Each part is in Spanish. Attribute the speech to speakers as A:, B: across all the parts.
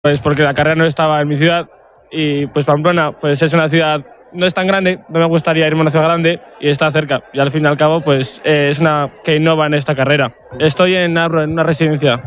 A: Pues porque la carrera no estaba en mi ciudad y pues Pamplona pues es una ciudad, no es tan grande, no me gustaría irme a una ciudad grande y está cerca. Y al fin y al cabo pues es una que innova en esta carrera. Estoy en Abro, en una residencia.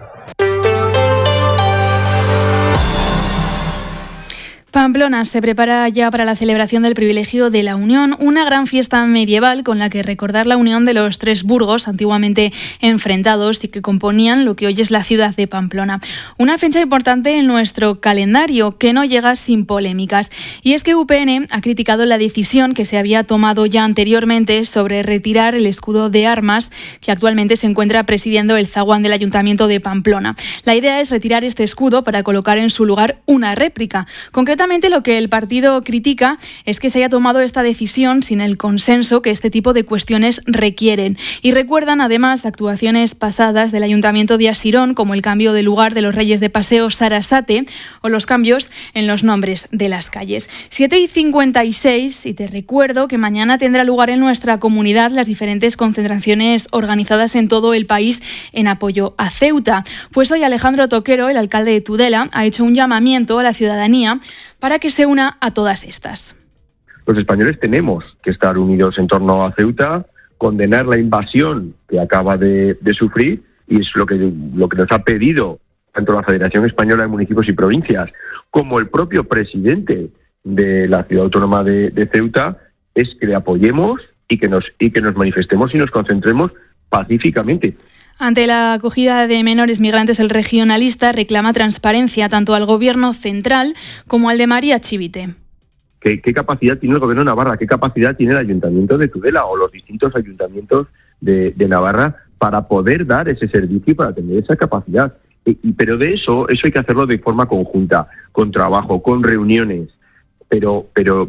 B: Pamplona se prepara ya para la celebración del privilegio de la Unión, una gran fiesta medieval con la que recordar la unión de los tres burgos antiguamente enfrentados y que componían lo que hoy es la ciudad de Pamplona. Una fecha importante en nuestro calendario que no llega sin polémicas. Y es que UPN ha criticado la decisión que se había tomado ya anteriormente sobre retirar el escudo de armas que actualmente se encuentra presidiendo el zaguán del Ayuntamiento de Pamplona. La idea es retirar este escudo para colocar en su lugar una réplica. Concretamente, lo que el partido critica es que se haya tomado esta decisión sin el consenso que este tipo de cuestiones requieren. Y recuerdan además actuaciones pasadas del Ayuntamiento de Asirón, como el cambio de lugar de los Reyes de Paseo Sarasate o los cambios en los nombres de las calles. 7:56, y te recuerdo que mañana tendrá lugar en nuestra comunidad las diferentes concentraciones organizadas en todo el país en apoyo a Ceuta. Pues hoy Alejandro Toquero, el alcalde de Tudela, ha hecho un llamamiento a la ciudadanía para que se una a todas estas.
C: Los españoles tenemos que estar unidos en torno a Ceuta, condenar la invasión que acaba de sufrir, y es lo que nos ha pedido tanto la Federación Española de Municipios y Provincias como el propio presidente de la Ciudad Autónoma de Ceuta, es que le apoyemos y que nos manifestemos y nos concentremos pacíficamente.
B: Ante la acogida de menores migrantes, el regionalista reclama transparencia tanto al Gobierno central como al de María Chivite.
C: ¿Qué capacidad tiene el Gobierno de Navarra? ¿Qué capacidad tiene el Ayuntamiento de Tudela o los distintos ayuntamientos de Navarra para poder dar ese servicio y para tener esa capacidad? Pero de eso hay que hacerlo de forma conjunta, con trabajo, con reuniones, pero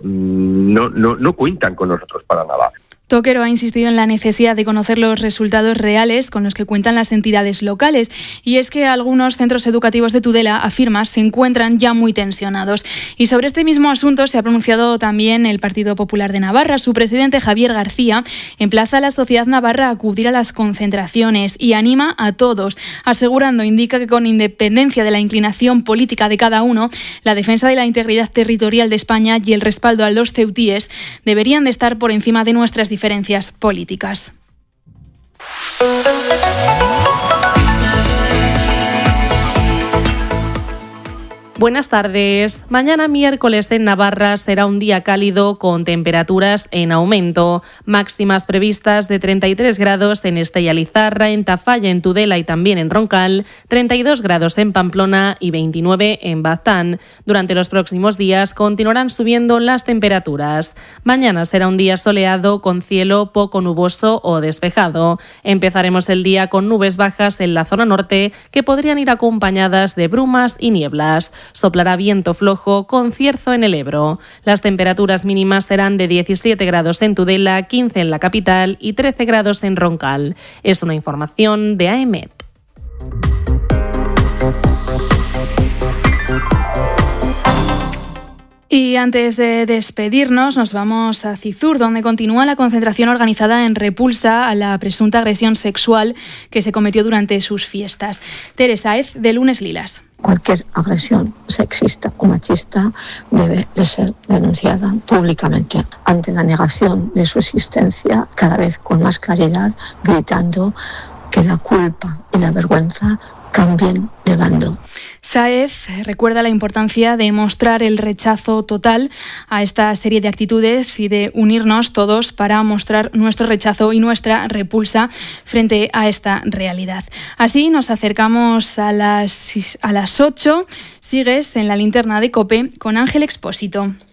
C: no cuentan con nosotros para nada.
B: Toquero ha insistido en la necesidad de conocer los resultados reales con los que cuentan las entidades locales, y es que algunos centros educativos de Tudela, afirma, se encuentran ya muy tensionados. Y sobre este mismo asunto se ha pronunciado también el Partido Popular de Navarra. Su presidente, Javier García, emplaza a la sociedad navarra a acudir a las concentraciones y anima a todos, indica que con independencia de la inclinación política de cada uno, la defensa de la integridad territorial de España y el respaldo a los ceutíes deberían de estar por encima de nuestras diferencias políticas.
D: Buenas tardes. Mañana miércoles en Navarra será un día cálido con temperaturas en aumento. Máximas previstas de 33 grados en Estella Lizarra, en Tafalla, en Tudela y también en Roncal, 32 grados en Pamplona y 29 en Baztán. Durante los próximos días continuarán subiendo las temperaturas. Mañana será un día soleado con cielo poco nuboso o despejado. Empezaremos el día con nubes bajas en la zona norte que podrían ir acompañadas de brumas y nieblas. Soplará viento flojo con cierzo en el Ebro. Las temperaturas mínimas serán de 17 grados en Tudela, 15 en la capital y 13 grados en Roncal. Es una información de AEMET.
B: Y antes de despedirnos, nos vamos a Cizur, donde continúa la concentración organizada en repulsa a la presunta agresión sexual que se cometió durante sus fiestas. Teresa Ez, de Lunes Lilas.
E: Cualquier agresión sexista o machista debe de ser denunciada públicamente ante la negación de su existencia, cada vez con más claridad, gritando que la culpa y la vergüenza cambien de bando.
B: Sáez recuerda la importancia de mostrar el rechazo total a esta serie de actitudes y de unirnos todos para mostrar nuestro rechazo y nuestra repulsa frente a esta realidad. Así nos acercamos a las 8. Sigues en la linterna de COPE con Ángel Expósito.